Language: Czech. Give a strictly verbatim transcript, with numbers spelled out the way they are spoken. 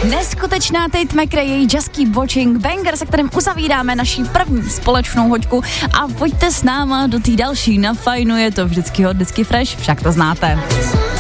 Neskutečná Tate McRae, její Just Keep Watching, banger, se kterým uzavíráme naší první společnou hoďku a pojďte s náma do té další. Na Fajnu je to vždycky hot, vždycky fresh, však to znáte.